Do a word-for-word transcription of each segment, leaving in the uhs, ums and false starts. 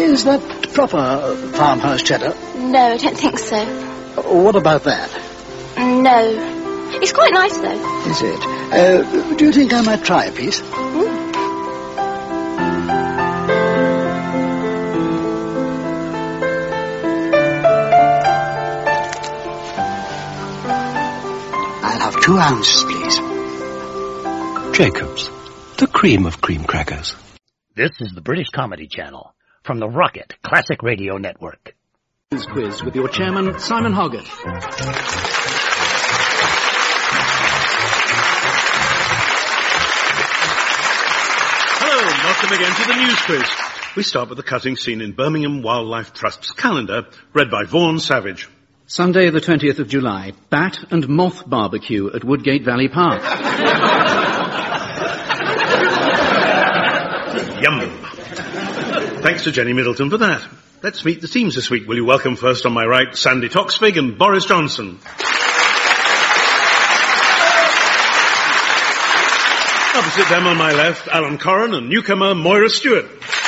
Is that proper farmhouse cheddar? No, I don't think so. What about that? No. It's quite nice, though. Is it? Uh, do you think I might try a piece? Mm. I'll have two ounces, please. Jacobs, the cream of cream crackers. This is the British Comedy Channel from the Rocket Classic Radio Network. Quiz with your chairman, Simon Hoggart. Hello, and welcome again to the News Quiz. We start with the cutting scene in Birmingham Wildlife Trust's calendar, read by Vaughan Savage. Sunday the twentieth of July, bat and moth barbecue at Woodgate Valley Park. Yum. Thanks to Jenny Middleton for that. Let's meet the teams this week. Will you welcome first on my right, Sandy Toksvig and Boris Johnson. Opposite them on my left, Alan Corran and newcomer Moira Stewart.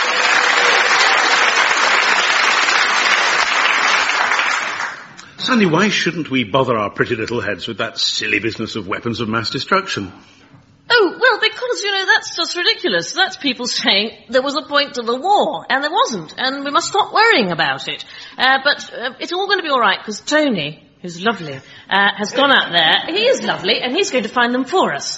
Sandy, why shouldn't we bother our pretty little heads with that silly business of weapons of mass destruction? Oh, well, because, you know, that's just ridiculous. That's people saying there was a point to the war, and there wasn't, and we must stop worrying about it. Uh, but uh, it's all going to be all right, because Tony, who's lovely, uh, has gone out there. He is lovely, and he's going to find them for us.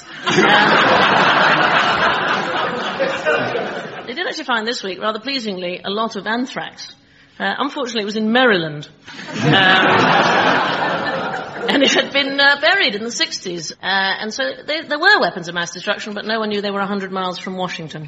Uh, they did actually find this week, rather pleasingly, a lot of anthrax. Uh, unfortunately, it was in Maryland. Um, and it had been uh, buried in the sixties. Uh, and so they, there were weapons of mass destruction, but no one knew they were one hundred miles from Washington.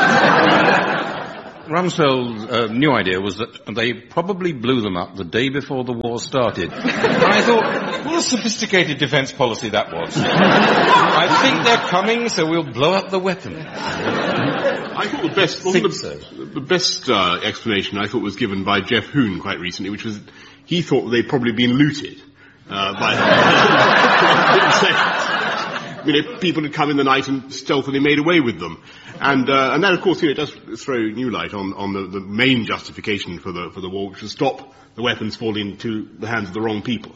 Rumsfeld's uh, new idea was that they probably blew them up the day before the war started. And I thought, what a sophisticated defence policy that was. I think they're coming, so we'll blow up the weapon. I thought the best, well, the, so. the best uh, explanation I thought was given by Jeff Hoon quite recently, which was he thought they'd probably been looted uh, by you know, people had come in the night and stealthily made away with them, and uh, and that of course you know does throw new light on on the, the main justification for the for the war, which was stop the weapons falling into the hands of the wrong people.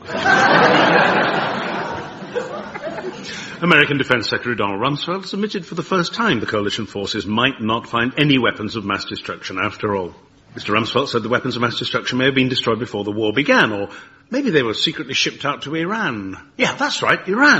American Defence Secretary Donald Rumsfeld has admitted for the first time the coalition forces might not find any weapons of mass destruction after all. Mister Rumsfeld said the weapons of mass destruction may have been destroyed before the war began, or maybe they were secretly shipped out to Iran. Yeah, that's right, Iran.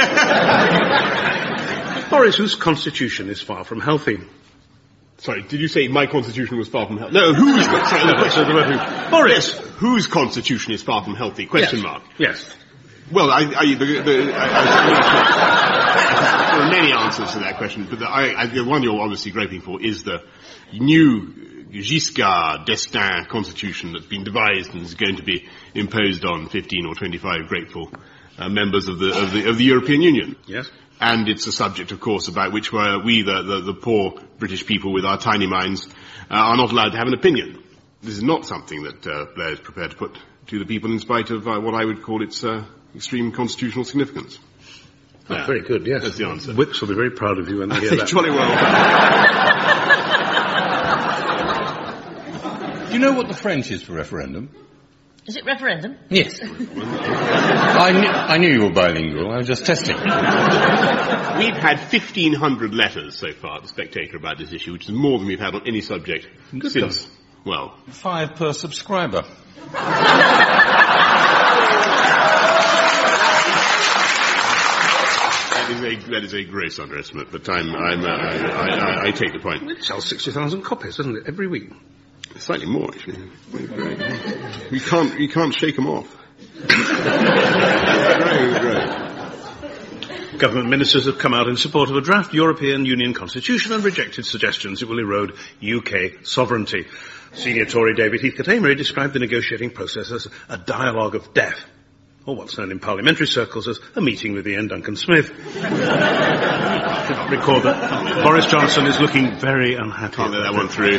Boris, whose constitution is far from healthy. Sorry, did you say my constitution was far from healthy? No, whose... sorry, no, sorry, no, who, Boris, whose constitution is far from healthy? Question yes. mark. Yes. Well, I, I, the, the, I, I, there are many answers to that question, but the, I, I, the one you're obviously groping for is the new Giscard d'Estaing constitution that's been devised and is going to be imposed on fifteen or twenty-five grateful uh, members of the, of the of the European Union. Yes. And it's a subject, of course, about which uh, we, the, the, the poor British people with our tiny minds, uh, are not allowed to have an opinion. This is not something that uh, Blair is prepared to put to the people in spite of uh, what I would call its uh, extreme constitutional significance. Oh, yeah. Very good, yes. That's the answer. Whips will be very proud of you when they hear that. Jolly well. Do you know what the French is for referendum? Is it referendum? Yes. I, knew, I knew you were bilingual. I was just testing. We've had fifteen hundred letters so far, The Spectator, about this issue, which is more than we've had on any subject Good since, God. well... Five per subscriber. That is a, that is a gross underestimate, but I'm, I'm, uh, I, I, I take the point. It sells sixty thousand copies, doesn't it, every week? Slightly more, actually. You can't, you can't shake them off. Great, great. Government ministers have come out in support of a draft European Union constitution and rejected suggestions it will erode U K sovereignty. Senior Tory David Heathcote-Amery described the negotiating process as a dialogue of death, or what's known in parliamentary circles as a meeting with Ian Duncan Smith. Record that Boris Johnson is looking very unhappy. Can't let that one through.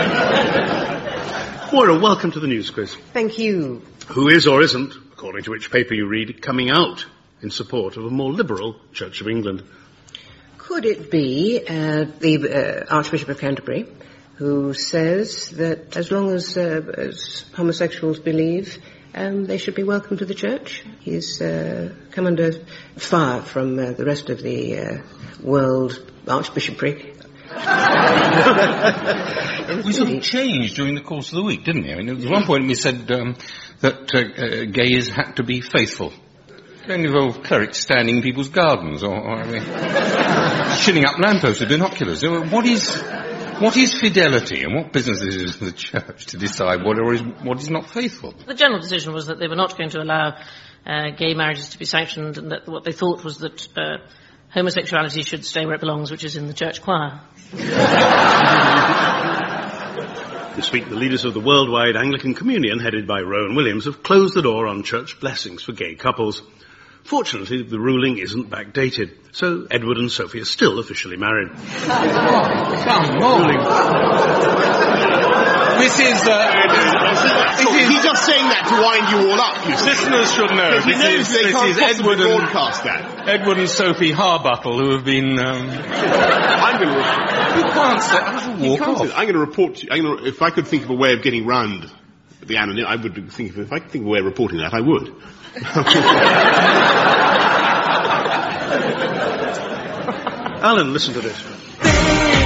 Moira, welcome to the News Quiz. Thank you. Who is or isn't, according to which paper you read, coming out in support of a more liberal Church of England? Could it be uh, the uh, Archbishop of Canterbury, who says that as long as, uh, as homosexuals believe, um, they should be welcome to the church. He's uh, come under fire from uh, the rest of the uh, world archbishopric. We sort of changed during the course of the week, didn't we? I mean, at one point we said um, that uh, uh, gays had to be faithful. It only involved clerics standing in people's gardens, or, or I mean, shilling up lampposts with binoculars. What is, what is fidelity, and what business is it for the church to decide what is, what is not faithful? The general decision was that they were not going to allow uh, gay marriages to be sanctioned, and that what they thought was that uh, homosexuality should stay where it belongs, which is in the church choir. This week, the leaders of the worldwide Anglican Communion, headed by Rowan Williams, have closed the door on church blessings for gay couples. Fortunately, the ruling isn't backdated, so Edward and Sophie are still officially married. Come on. This is, uh, this is... He's just saying that to wind you all up, you see. Listeners should know. He this knows is, they this can't is possibly Edward and, broadcast that. Edward and Sophie Harbuttle, who have been, um... I'm going to... You can't say... I should walk can't off. Say, I'm going to report to you, I'm gonna, if I could think of a way of getting round the anonym, I would think of, if I could think of a way of reporting that, I would. Alan, listen to this.